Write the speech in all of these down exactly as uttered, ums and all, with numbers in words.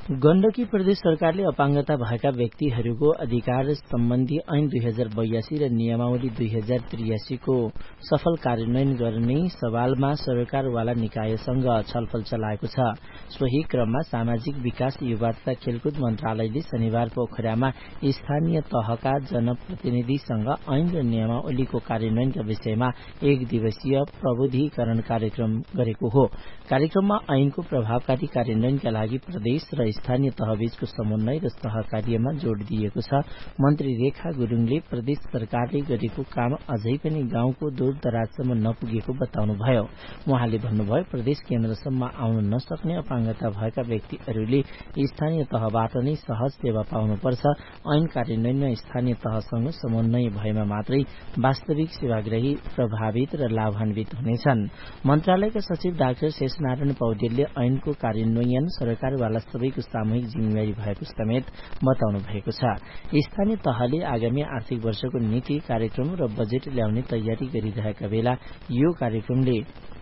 गण्डकी प्रदेश सरकारले अपाङ्गता भएका व्यक्तिहरूको अधिकार सम्बन्धी ऐन दुई हजार बयासी र नियमावली दुई हजार त्रियासीको सफल कार्यान्वयन गर्ने सवालमा सरकारवाला निकायसँग छलफल चलाएको छ। सोही क्रममा सामाजिक विकास युवा तथा खेलकुद मन्त्रालयले शनिबार पोखरामा स्थानीय तहका जनप्रतिनिधिसँग ऐन र नियमावलीको कार्यान्वयनका विषयमा एक दिवसीय प्रबुद्धीकरण कार्यक्रम गरेको हो। कार्यक्रममा ऐनको प्रभावकारी कार्यान्वयनका लागि प्रदेश र स्थानीय तहबीचको समन्वय र सहकार्यमा जोड़ दिएको छ। मन्त्री रेखा गुरूङले प्रदेश सरकारले गरेको काम अझै पनि गाउँको दूर दराजसम्म नपुगेको बताउनुभयो। उहाँले भन्नुभयो, प्रदेश केन्द्रसम्म आउन नसक्ने अपाङ्गता भएका व्यक्तिहरूले स्थानीय तहबाट नै सहज सेवा पाउनुपर्छ। ऐन कार्यान्वयनमा स्थानीय तहसँग समन्वय भएमा मात्रै वास्तविक सेवाग्राही प्रभावित र लाभान्वित हुनेछन्। मन्त्रालयका सचिव डाक्टर शेषनारायण पौडेलले ऐनको कार्यान्वयन सरकारवाला सबैको सामूहिक जिम्मेवारी भएको समेत बताउनु भएको छ। स्थानीय तहले आगामी आर्थिक वर्षको नीति कार्यक्रम र बजेट ल्याउने तयारी गरिरहेका बेला यो कार्यक्रमले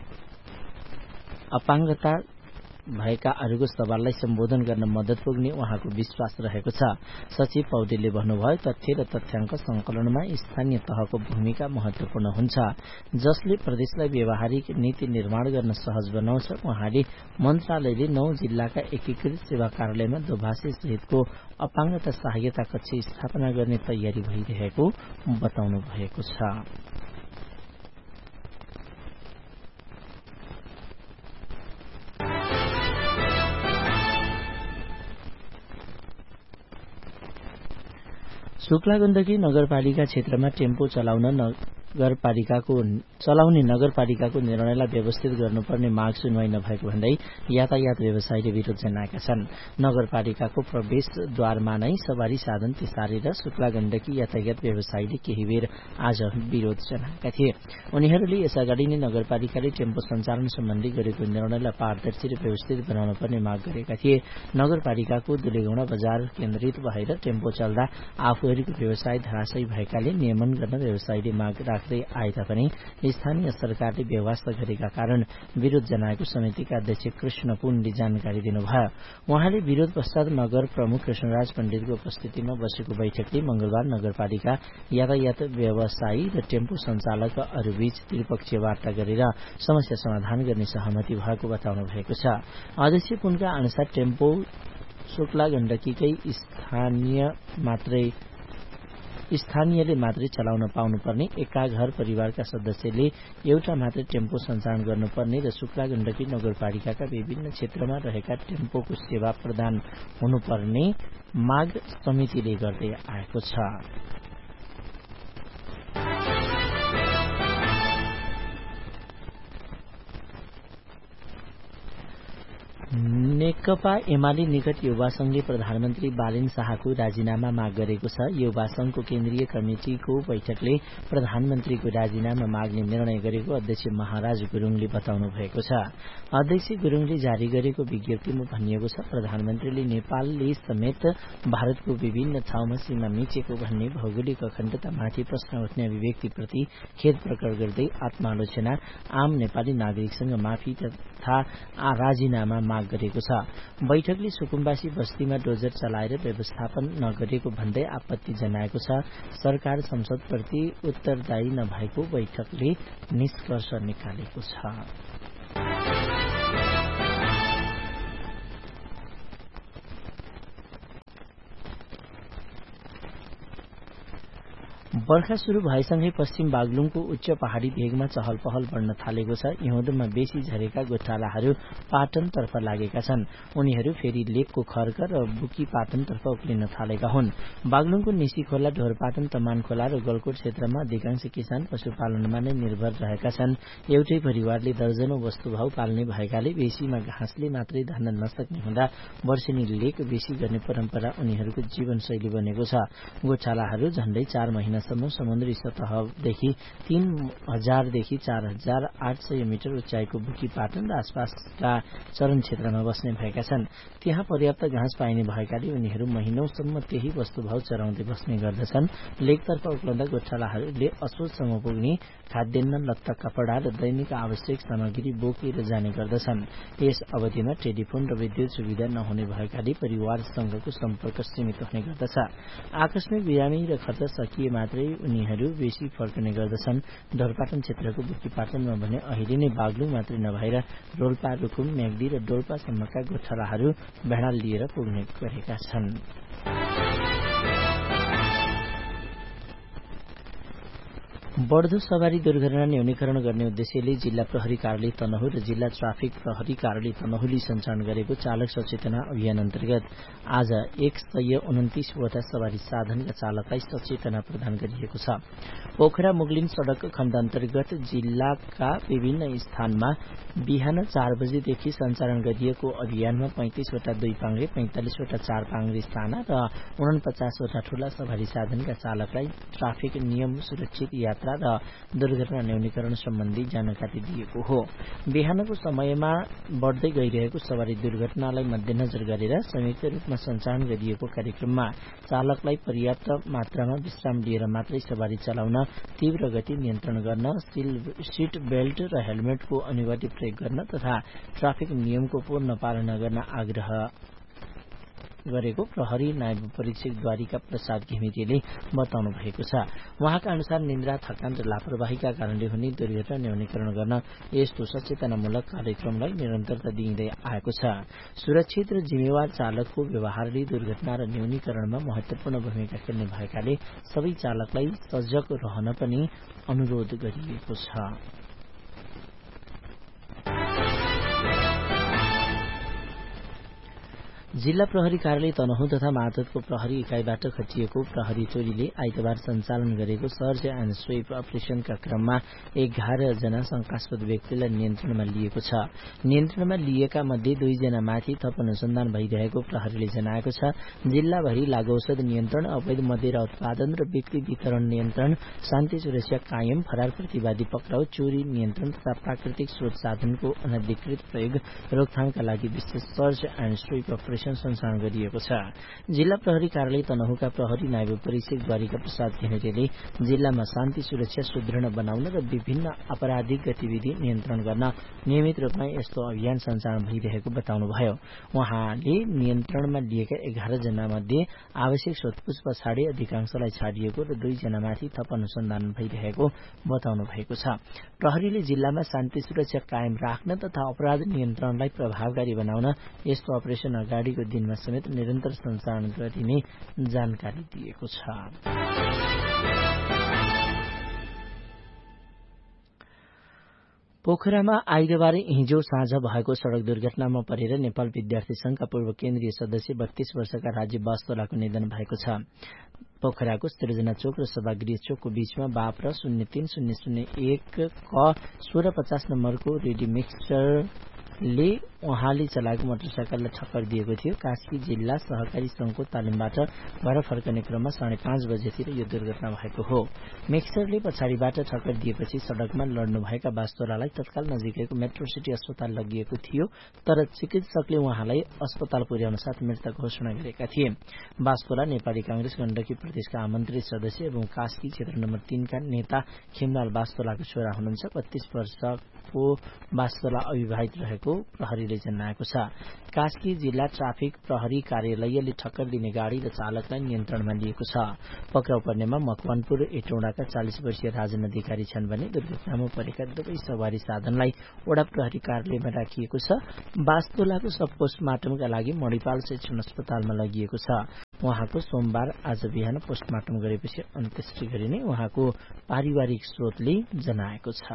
अपाङ्गता भएकाहरूको सवाललाई सम्बोधन गर्न मद्दत पुग्ने उहाँको विश्वास रहेको छ। सचिव पौडेलले भन्नुभयो, तथ्य र तथ्याङ्क संकलनमा स्थानीय तहको भूमिका महत्वपूर्ण हुन्छ, जसले प्रदेशलाई व्यावहारिक नीति निर्माण गर्न सहज बनाउँछ। उहाँले मन्त्रालयले नौ जिल्लाका एकीकृत सेवा कार्यालयमा दोभाषी सहितको अपाङ्गता सहायता कक्ष स्थापना गर्ने तयारी भइरहेको बताउनु भएको छ। शुक्ला गण्डकी नगरपालिका क्षेत्रमा टेम्पो चलाउन नगरपालिकाको चलाउने नगरपालिकाको निर्णयलाई व्यवस्थित गर्नुपर्ने माग सुनवाई नभएको भन्दै यातायात व्यवसायीले विरोध जनाएका छन्। नगरपालिकाको प्रवेशद्वारमा नै सवारी साधन तिसारेर शुक्ला गण्डकी यातायात व्यवसायीले केही बेर आज विरोध जनाएका थिए। उनीहरूले यसअगाडि नै नगरपालिकाले टेम्पो सञ्चालन सम्बन्धी गरेको निर्णयलाई पारदर्शी र व्यवस्थित बनाउन पर्ने माग गरेका थिए। नगरपालिकाको दुलेगौडा बजार केन्द्रित भएर टेम्पो चल्दा आफूहरूको व्यवसाय धराशयी भएकाले नियमन गर्न व्यवसायीले माग राख्दै आए तापनि स्थानीय सरकारले व्यवस्था गरेका कारण विरोध जनाएको समितिका अध्यक्ष कृष्ण पुनले जानकारी दिनुभयो। उहाँले विरोध पश्चात नगर प्रमुख कृष्णराज पण्डितको उपस्थितिमा बसेको बैठकले मंगलबार नगरपालिका यातायात व्यवसायी र टेम्पो सञ्चालकहरूबीच त्रिपक्षीय वार्ता गरेर समस्या समाधान गर्ने सहमति भएको बताउनु भएको छ। अध्यक्ष पुनका अनुसार टेम्पो शुक्ला गण्डकीकै स्थानीय मात्रै स्थानीयले मात्रै चलाउन पाउनुपर्ने, एका घर परिवारका सदस्यले एउटा मात्रै टेम्पो सञ्चालन गर्नुपर्ने र शुक्ला गण्डकी नगरपालिकाका विभिन्न क्षेत्रमा रहेका टेम्पोको सेवा प्रदान हुनुपर्ने माग समितिले गर्दै आएको छ। नेकपा एमाले निकट युवा संघले प्रधानमन्त्री बालेन शाहको राजीनामा माग गरेको छ। युवा संघको केन्द्रीय कमिटिको बैठकले प्रधानमन्त्रीको राजीनामा माग्ने निर्णय गरेको अध्यक्ष महाराज गुरूङले बताउनु भएको छ। अध्यक्ष गुरूङले जारी गरेको विज्ञप्तिमा भनिएको छ, प्रधानमन्त्रीले नेपालले समेत भारतको विभिन्न ठाउँमा सीमा मिचेको भन्ने भौगोलिक अखण्डतामाथि प्रश्न उठ्ने अभिव्यक्तिप्रति खेद प्रकट गर्दै आत्मालोचना, आम नेपाली नागरिकसँग माफी तथा राजीनामा माग गरेको छ। बैठकले सुकुम्बासी बस्तीमा डोजर चलाएर व्यवस्थापन नगरेको भन्दै आपत्ति जनाएको छ। सरकार संसदप्रति उत्तरदायी नभएको बैठकले निष्कर्ष निकालेको छ। बर्खा शुरू भएसँगै पश्चिम बागलुङको उच्च पहाड़ी भेगमा चहल पहल बढ्न थालेको छ। हिउँदमा बेसी झरेका गोठालाहरू पाटनतर्फ लागेका छन्। उनीहरू फेरि लेकको खर्क र बुकी पाटनतर्फ उक्लिन थालेका हुन्। बागलुङको निसी खोला, ढोरपाटन, तमान खोला र गलकोट क्षेत्रमा अधिकांश किसान पशुपालनमा नै निर्भर रहेका छन्। एउटै परिवारले दर्जनौं वस्तुभाउ पाल्ने भएकाले बेसीमा घाँसले मात्रै धान्न नसक्ने हुँदा वर्षेनी लेक बेसी गर्ने परम्परा उनीहरूको जीवनशैली बनेको छ। गोठालाहरू झण्डै चार महिना यहाँसम्म समुद्री सतहदेखि तीन हजारदेखि चार हजार आठ सय मिटर उचाइको बुकीपाटन र आसपासका चरण क्षेत्रमा बस्ने भएका छन्। त्यहाँ पर्याप्त घाँस पाइने भएकाले उनीहरू महिनौसम्म त्यही वस्तुभाउ चराउँदै बस्ने गर्दछन्। लेकतर्फ उपलब्ध गोठालाहरूले असोजसम्म पुग्ने खाद्यान्न, लत्ता, कपडा र दैनिक आवश्यक सामग्री बोकेर जाने गर्दछन्। यस अवधिमा टेलिफोन र विद्युत सुविधा नहुने भएकाले परिवारसँगको सम्पर्क सीमित हुने गर्दछ। आकस्मिक बिरामी र खर्च सकिए मात्रै उनीहरू बेसी फर्कने गर्दछन्। ढोरपाटन क्षेत्रको बुकीपाटनमा भने अहिले नै बागलुङ मात्रै नभएर रोल्पा, रुकुम, म्याग्दी र डोल्पासम्मका गोठालाहरू भेडा लिएर पुग्ने गरेका छन्। बढ़दो सवारी दुर्घटना न्यूनीकरण गर्ने उद्देश्यले जिल्ला प्रहरी कार्यालय तनहुँ र जिल्ला ट्राफिक प्रहरी कार्यालय तनहुँले सञ्चालन गरेको चालक सचेतना अभियान अन्तर्गत आज एक सय उन्तिसवटा सवारी साधनका चालकलाई सचेतना प्रदान गरिएको छ। पोखरा मुगलिन सड़क खण्ड अन्तर्गत जिल्लाका विभिन्न स्थानमा बिहान चार बजेदेखि सञ्चालन गरिएको अभियानमा पैंतिसवटा दुई पाङ्ग्रे, पैंतालिसवटा चार पाङ्ग्रे साना र उनपचासवटा ठूला सवारी साधनका चालकलाई ट्राफिक नियम, सुरक्षित यात्रा र दुर्घटना न्यूनीकरण सम्बन्धी जानकारी दिएको हो। बिहानको समयमा बढ़दै गइरहेको सवारी दुर्घटनालाई मध्यनजर गरेर संयुक्त रूपमा सञ्चालन गरिएको कार्यक्रममा चालकलाई पर्याप्त मात्रामा विश्राम लिएर मात्रै सवारी चलाउन, तीव्र गति नियन्त्रण गर्न, सीट बेल्ट र हेलमेटको अनिवार्य प्रयोग गर्न तथा ट्राफिक नियमको पूर्ण पालना गर्न आग्रह गरेको प्रहरी नायब परीक्षक द्वारिका प्रसाद घिमिरेले बताउनु भएको छ। उहाँका अनुसार निन्द्रा, थकान र लापरवाहीका कारणले हुने दुर्घटना न्यूनीकरण गर्न यस्तो सचेतनामूलक कार्यक्रमलाई निरन्तरता दिइँदै आएको छ। सुरक्षित र जिम्मेवार चालकको व्यवहारले दुर्घटना र न्यूनीकरणमा महत्वपूर्ण भूमिका खेल्ने भएकाले सबै चालकलाई सजग रहन पनि अनुरोध गरिएको छ। जिल्ला प्रहरी कार्यालय तनहुँ तथा मातहतको प्रहरी इकाइबाट खटिएको प्रहरी टोलीले आइतबार सञ्चालन गरेको सर्च एण्ड स्वीप अपरेशनका क्रममा एघार जना शंकास्पद व्यक्तिलाई नियन्त्रणमा लिएको छ। नियन्त्रणमा लिएका मध्ये दुईजना माथि थप अनुसन्धान भइरहेको प्रहरीले जनाएको छ। जिल्लाभरि लागौषध नियन्त्रण, अवैध मदिरा उत्पादन र बिक्री वितरण नियन्त्रण, शान्ति सुरक्षा कायम, फरार प्रतिवादी पक्राउ, चोरी नियन्त्रण तथा प्राकृतिक स्रोत साधनको अनधिकृत प्रयोग रोकथामका लागि विशेष सर्च एण्ड स्वीप अपरेशन सञ्चालन गरिएको छ। जिल्ला प्रहरी कार्यालय तनहुँका प्रहरी नायब परीक्षक द्वारिका प्रसाद घिमिरेले जिल्लामा शान्ति सुरक्षा सुदृढ बनाउन र विभिन्न आपराधिक गतिविधि नियन्त्रण गर्न नियमित रूपमा यस्तो अभियान सञ्चालन भइरहेको बताउनुभयो। उहाँले नियन्त्रणमा लिएका एघार जना मध्ये आवश्यक सोधपूछ पछाडि अधिकांशलाई छाडिएको र दुईजनामाथि थप अनुसन्धान भइरहेको बताउनु भएको छ। प्रहरीले जिल्लामा शान्ति सुरक्षा कायम राख्न तथा अपराध नियन्त्रणलाई प्रभावकारी बनाउन यस्तो अपरेशन अगाडि दिनमा समेत निरन्तर सञ्चालन गरिने जानकारी दिएको छ। पोखरामा आइतबार हिजो साँझ भएको सड़क दुर्घटनामा परेर नेपाल विद्यार्थी संघका पूर्व केन्द्रीय सदस्य बत्तीस वर्षका राज्य वास्तोलाको निधन भएको छ। पोखराको सृजना चोक र सभागृह चोकको बीचमा बाप्र शून्य तीन शून्य शून्य एक क सोह्र पचास नम्बरको रेडी मिक्सचरले उहाँले चलाएको मोटरसाइकललाई ठक्कर दिएको थियो। कास्की जिल्ला सहकारी संघको तालिमबाट घर फर्कने क्रममा साढे पाँच बजेतिर यो दुर्घटना भएको हो। मिक्सचरले पछाडिबाट ठक्कर दिएपछि सड़कमा लड्नुभएका वास्तोलालाई तत्काल नजिकैको मेट्रो सिटी अस्पताल लगिएको थियो, तर चिकित्सकले उहाँलाई अस्पताल पुर्याउन साथ मृत घोषणा गरेका थिए। वास्तोला नेपाली कांग्रेस गण्डकी प्रदेशका आमन्त्रित सदस्य एवं कास्की क्षेत्र नम्बर तीनका नेता खिमलाल वास्तोलाको छोरा हुनुहुन्छ। बत्तीस वर्षको वास्तोला अविवाहित रहेको प्रहरीले जनाएको छ। कास्की जिल्ला ट्राफिक प्रहरी कार्यालयले ठक्कर दिने गाड़ी र चालकलाई नियन्त्रणमा लिएको छ। पक्राउ पर्नेमा मकवानपुर एटौडाका चालीस वर्षीय राजन अधिकारी छन् भने दुर्घटनामा परेका दुवै सवारी साधनलाई ओडा प्रहरी कार्यालयमा राखिएको छ। वास्तोलाको सब पोस्टमार्टमका लागि मणिपाल शिक्षण अस्पतालमा लगिएको छ। उहाँको सोमबार आज बिहान पोस्टमार्टम गरेपछि अन्त्येष्टि गरिने उहाँको पारिवारिक स्रोतले जनाएको छ।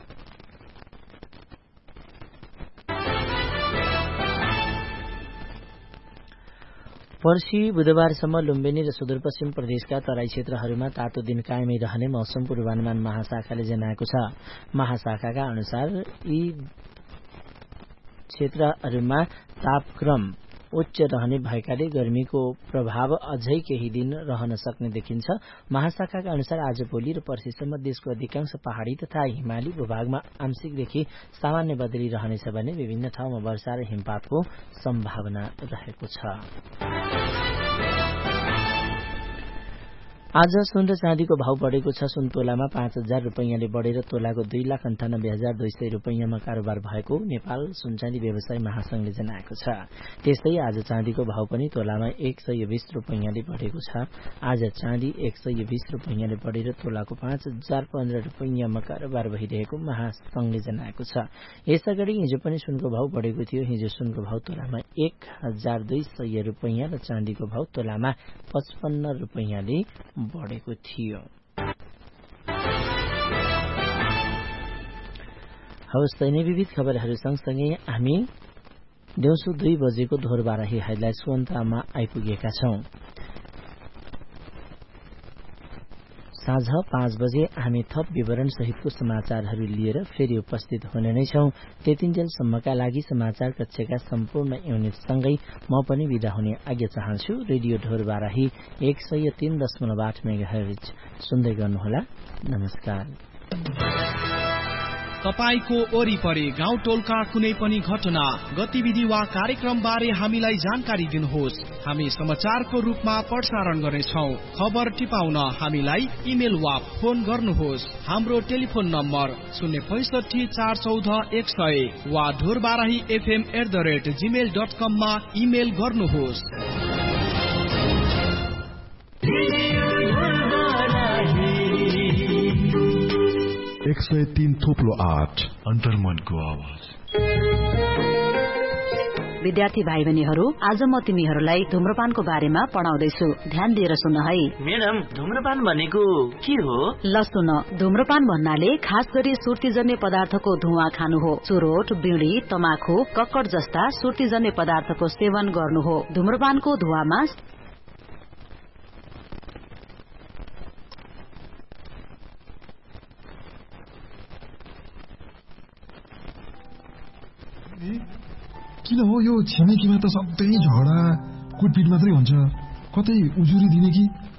पर्सि बुधबारसम्म लुम्बिनी र सुदूरपश्चिम प्रदेशका तराई क्षेत्रहरूमा तातो दिन कायमै रहने मौसम पूर्वानुमान महाशाखाले जनाएको छ। महाशाखाका अनुसार यी क्षेत्रहरूमा तापक्रम उच्च रहने भएकाले गर्मीको प्रभाव अझै केही दिन रहन सक्ने देखिन्छ। महाशाखाका अनुसार आज भोलि र पर्सिसम्म देशको अधिकांश पहाड़ी तथा हिमाली भूभागमा आंशिकदेखि सामान्य बदली रहनेछ भने विभिन्न ठाउँमा वर्षा र हिमपातको सम्भावना रहेको छ। आज सुन र चाँदीको भाव बढेको छ। सुन तोलामा पाँच हजार रुपैयाँले बढेर तोलाको दुई लाख अन्ठानब्बे हजार दुई सय रुपैयाँमा कारोबार भएको नेपाल सुनचाँदी व्यवसाय महासंघले जनाएको छ। त्यस्तै आज चाँदीको भाव पनि तोलामा एक सय बीस रुपैयाँले बढेको छ। आज चाँदी एक सय बीस रुपैयाँले बढेर तोलाको पाँच हजार पन्ध्र रुपैयाँमा कारोबार भइरहेको महासंघले जनाएको छ। यसअगाडि हिजो पनि सुनको भाव बढेको थियो। हिजो सुनको भाव तोलामा एक हजार दुई सय रुपैयाँ र चाँदीको भाव तोलामा पचपन्न रुपैयाँले बढेको थियो। हवस् त विविध खबरहरू सँगसँगै हामी दिउँसो दुई बजेको धोरबाराही हाइलाइट्सको अन्तमा आइपुगेका छौं। साँझ पाँच बजे हामी थप विवरण सहितको समाचारहरू लिएर फेरि उपस्थित हुने नै छौं। त्यतिन्जेलसम्मका लागि समाचार कक्षका सम्पूर्ण युनिटसँगै म पनि विदा हुने आज्ञा चाहन्छु। रेडियो ढोरबाराही एक सय तीन दशमलव आठ मेगाहर्ज सुन्दै गर्नुहोला। नमस्कार। तपाईको वरिपरि गाउँ टोलका कुनै पनि घटना गतिविधि वा कार्यक्रम बारे हामीलाई जानकारी दिनुहोस्। हामी समाचारको रूपमा प्रसारण गर्नेछौं। खबर टिपाउन हामीलाई इमेल वा फोन गर्नुहोस्। हाम्रो टेलिफोन नम्बर शून्य पैसठी चार चौध एक सय वा Dhorbarahi FM at the rate Gmail dot कम मा इमेल गर्नुहोस्। एक सय तीन थोप्लो आठ अन्तर्मनको आवाज। विद्यार्थी भाइ बहिनीहरू, आज म तिमीहरूलाई धूम्रपानको बारेमा पढाउँदैछु। ध्यान दिएर सुन है। मैडम, धूम्रपान भनेको के हो? ल सुन, धूम्रपान भन्नाले खास गरी सुर्तीजन्य पदार्थको धुवा खानु हो। चुरोट, बीड़ी, तमाखु, कक्कड जस्ता सुर्तीजन्य पदार्थको सेवन गर्नु हो। धूम्रपानको धुवामा किन हो यो छिमेकीमा त सधैँ झगडा कुटपिट मात्रै हुन्छ। कतै उजुरी दिने कि